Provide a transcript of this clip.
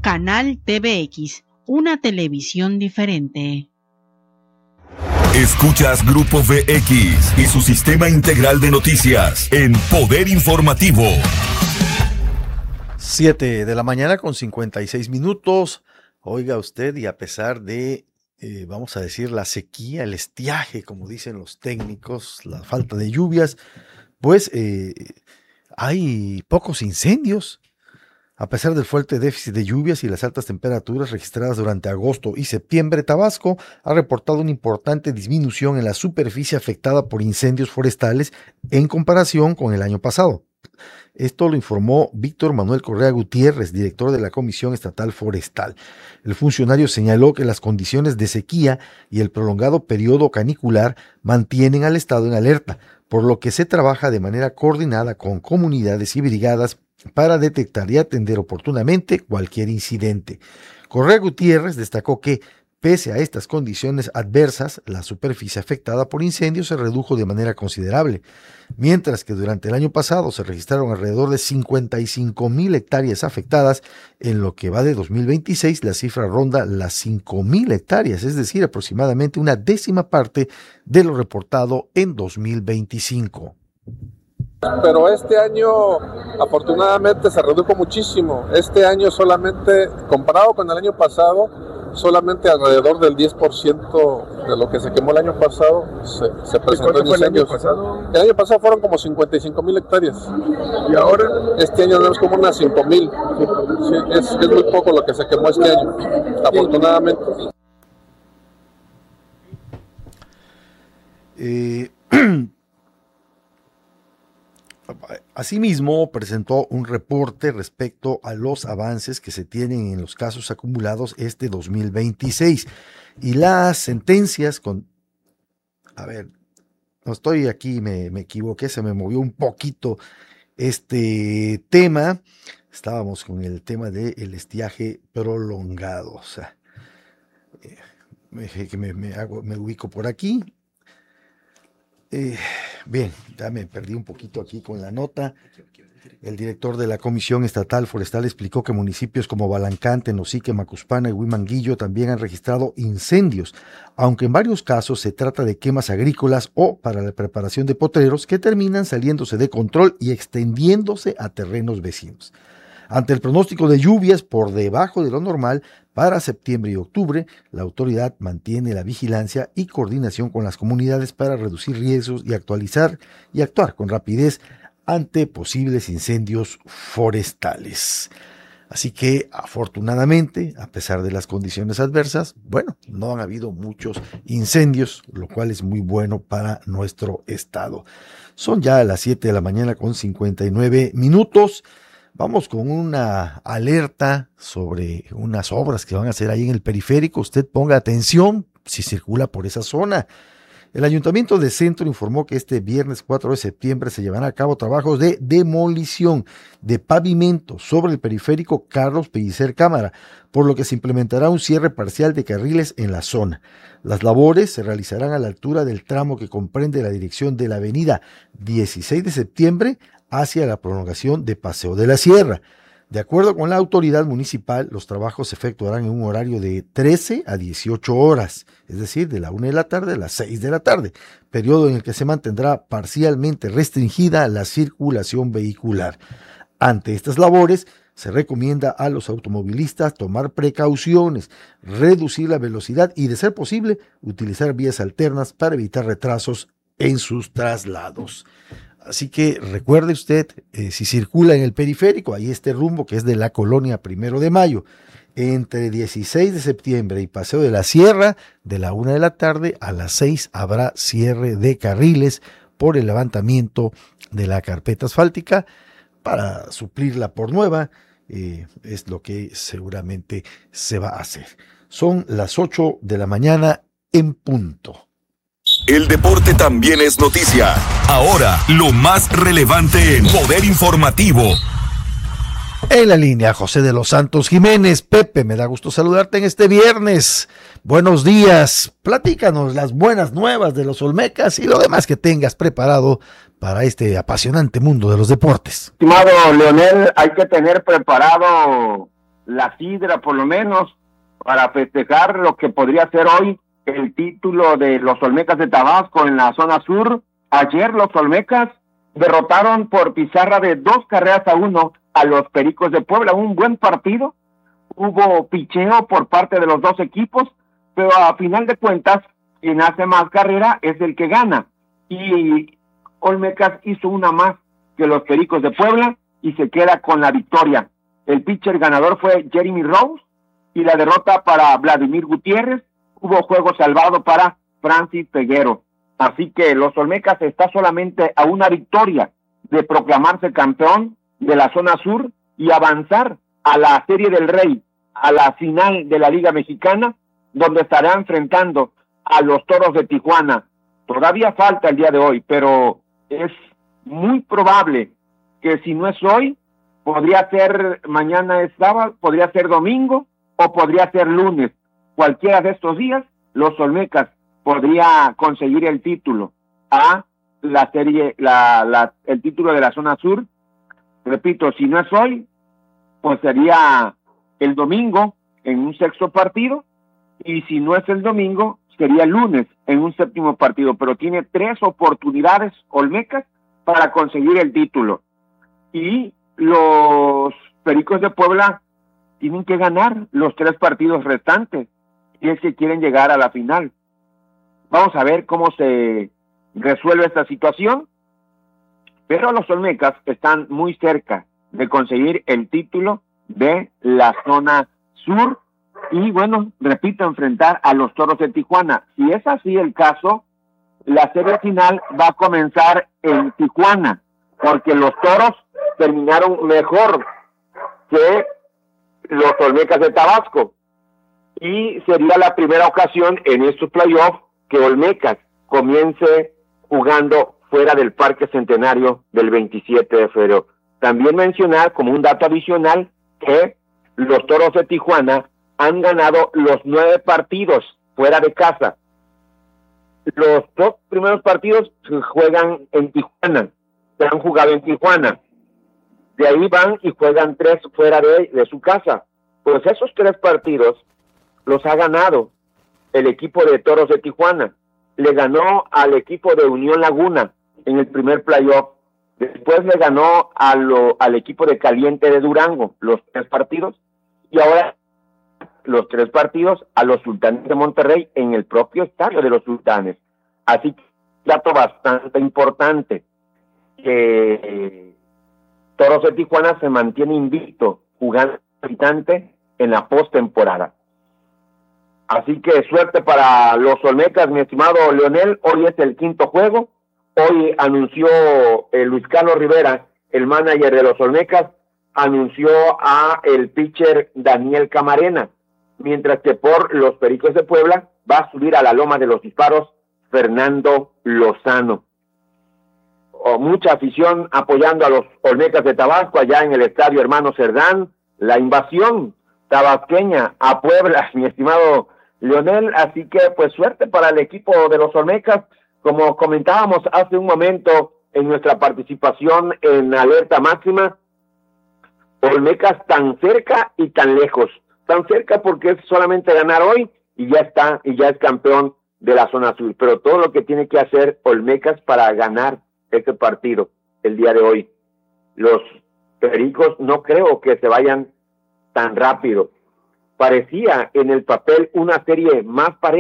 Canal TVX, una televisión diferente. Escuchas Grupo VX y su sistema integral de noticias en Poder Informativo. 7 de la mañana con 56 minutos. Oiga usted, y a pesar de, vamos a decir, la sequía, el estiaje, como dicen los técnicos, la falta de lluvias, pues hay pocos incendios. A pesar del fuerte déficit de lluvias y las altas temperaturas registradas durante agosto y septiembre, Tabasco ha reportado una importante disminución en la superficie afectada por incendios forestales en comparación con el año pasado. Esto lo informó Víctor Manuel Correa Gutiérrez, director de la Comisión Estatal Forestal. El funcionario señaló que las condiciones de sequía y el prolongado periodo canicular mantienen al Estado en alerta, por lo que se trabaja de manera coordinada con comunidades y brigadas para detectar y atender oportunamente cualquier incidente. Correa Gutiérrez destacó que, pese a estas condiciones adversas, la superficie afectada por incendios se redujo de manera considerable, mientras que durante el año pasado se registraron alrededor de 55,000 hectáreas afectadas. En lo que va de 2026, la cifra ronda las 5,000 hectáreas, es decir, aproximadamente una décima parte de lo reportado en 2025. Pero este año afortunadamente se redujo muchísimo. Este año solamente, comparado con el año pasado, solamente alrededor del 10% de lo que se quemó el año pasado se presentó en incendios. El año pasado fueron como 55,000 hectáreas. ¿Y ahora? Este año tenemos como unas 5,000. Sí, es muy poco lo que se quemó este año, afortunadamente. Asimismo, presentó un reporte respecto a los avances que se tienen en los casos acumulados este 2026 y las sentencias con... A ver, no estoy aquí, me equivoqué, se me movió un poquito este tema. Estábamos con el tema del estiaje prolongado. O sea, me ubico por aquí. Bien, ya me perdí un poquito aquí con la nota. El director de la Comisión Estatal Forestal explicó que municipios como Balancán, Tenosique, Macuspana y Huimanguillo también han registrado incendios, aunque en varios casos se trata de quemas agrícolas o para la preparación de potreros que terminan saliéndose de control y extendiéndose a terrenos vecinos. Ante el pronóstico de lluvias por debajo de lo normal para septiembre y octubre, la autoridad mantiene la vigilancia y coordinación con las comunidades para reducir riesgos y actuar con rapidez ante posibles incendios forestales. Así que, afortunadamente, a pesar de las condiciones adversas, bueno, no han habido muchos incendios, lo cual es muy bueno para nuestro estado. Son ya las 7 de la mañana con 59 minutos. Vamos con una alerta sobre unas obras que van a hacer ahí en el periférico. Usted ponga atención si circula por esa zona. El Ayuntamiento de Centro informó que este viernes 4 de septiembre se llevarán a cabo trabajos de demolición de pavimento sobre el periférico Carlos Pellicer Cámara, por lo que se implementará un cierre parcial de carriles en la zona. Las labores se realizarán a la altura del tramo que comprende la dirección de la avenida 16 de septiembre hacia la prolongación de Paseo de la Sierra. De acuerdo con la autoridad municipal, los trabajos se efectuarán en un horario de 13 a 18 horas, es decir, de la 1 de la tarde a las 6 de la tarde, periodo en el que se mantendrá parcialmente restringida la circulación vehicular. Ante estas labores, se recomienda a los automovilistas tomar precauciones, reducir la velocidad y, de ser posible, utilizar vías alternas para evitar retrasos en sus traslados. Así que recuerde usted, si circula en el periférico, hay este rumbo que es de la colonia 1 de Mayo, entre 16 de septiembre y Paseo de la Sierra, de la 1 de la tarde a las 6 habrá cierre de carriles por el levantamiento de la carpeta asfáltica para suplirla por nueva, es lo que seguramente se va a hacer. Son las 8 de la mañana en punto. El deporte también es noticia. Ahora, lo más relevante en Poder Informativo. En la línea, José de los Santos Jiménez. Pepe, me da gusto saludarte en este viernes. Buenos días. Platícanos las buenas nuevas de los Olmecas y lo demás que tengas preparado para este apasionante mundo de los deportes. Estimado Leonel, hay que tener preparado la sidra por lo menos, para festejar lo que podría ser hoy el título de los Olmecas de Tabasco en la zona sur. Ayer los Olmecas derrotaron por pizarra de 2-1 a los Pericos de Puebla, un buen partido. Hubo picheo por parte de los dos equipos, pero a final de cuentas, quien hace más carrera es el que gana. Y Olmecas hizo una más que los Pericos de Puebla y se queda con la victoria. El pitcher ganador fue Jeremy Rose y la derrota para Vladimir Gutiérrez. Hubo juego salvado para Francis Peguero. Así que los Olmecas está solamente a una victoria de proclamarse campeón de la zona sur y avanzar a la Serie del Rey, a la final de la Liga Mexicana, donde estará enfrentando a los Toros de Tijuana. Todavía falta el día de hoy, pero es muy probable que si no es hoy, podría ser mañana es sábado, podría ser domingo o podría ser lunes. Cualquiera de estos días, los Olmecas podría conseguir el título a la serie, el título de la zona sur. Repito, si no es hoy, pues sería el domingo en un sexto partido, y si no es el domingo, sería el lunes en un séptimo partido, pero tiene 3 oportunidades Olmecas para conseguir el título. Y los Pericos de Puebla tienen que ganar los 3 partidos restantes si es que quieren llegar a la final. Vamos a ver cómo se resuelve esta situación, pero los Olmecas están muy cerca de conseguir el título de la zona sur y, bueno, repito, enfrentar a los Toros de Tijuana. Si es así el caso, la serie final va a comenzar en Tijuana, porque los Toros terminaron mejor que los Olmecas de Tabasco, y sería la primera ocasión en estos playoffs que Olmecas comience jugando fuera del Parque Centenario del 27 de febrero. También mencionar como un dato adicional que los Toros de Tijuana han ganado los 9 partidos fuera de casa. Los 2 primeros partidos se juegan en Tijuana, se han jugado en Tijuana. De ahí van y juegan 3 fuera de su casa. Pues esos 3 partidos los ha ganado el equipo de Toros de Tijuana. Le ganó al equipo de Unión Laguna en el primer playoff. Después le ganó al equipo de Caliente de Durango los 3 partidos. Y ahora los 3 partidos a los Sultanes de Monterrey en el propio estadio de los Sultanes. Así que un dato bastante importante, que Toros de Tijuana se mantiene invicto jugando visitante en la postemporada. Así que suerte para los Olmecas, mi estimado Leonel. Hoy es el 5º juego. Hoy anunció Luis Carlos Rivera, el manager de los Olmecas, anunció a el pitcher Daniel Camarena, mientras que por los Pericos de Puebla va a subir a la loma de los disparos Fernando Lozano. Mucha afición apoyando a los Olmecas de Tabasco allá en el estadio Hermano Cerdán. La invasión tabasqueña a Puebla, mi estimado Leonel. Así que pues suerte para el equipo de los Olmecas. Como comentábamos hace un momento en nuestra participación en Alerta Máxima, Olmecas tan cerca y tan lejos. Tan cerca porque es solamente ganar hoy y ya está, y ya es campeón de la zona sur. Pero todo lo que tiene que hacer Olmecas para ganar este partido el día de hoy. Los Pericos no creo que se vayan tan rápido. Parecía en el papel una serie más pareja